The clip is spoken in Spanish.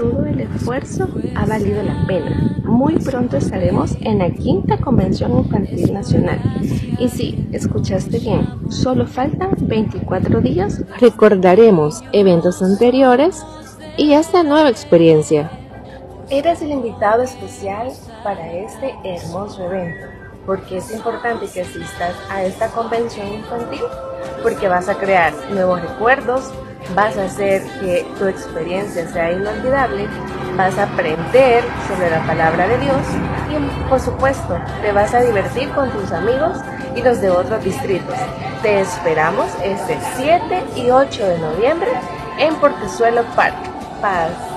todo el esfuerzo ha valido la pena. Muy pronto estaremos en la 5ª Convención Infantil Nacional. Y sí, escuchaste bien, solo faltan 24 días. Recordaremos eventos anteriores y esta nueva experiencia. Eres el invitado especial para este hermoso evento, porque es importante que asistas a esta convención infantil, porque vas a crear nuevos recuerdos, vas a hacer que tu experiencia sea inolvidable, vas a aprender sobre la palabra de Dios y, por supuesto, te vas a divertir con tus amigos y los de otros distritos. Te esperamos este 7 y 8 de noviembre en Portezuelo Park. Paz.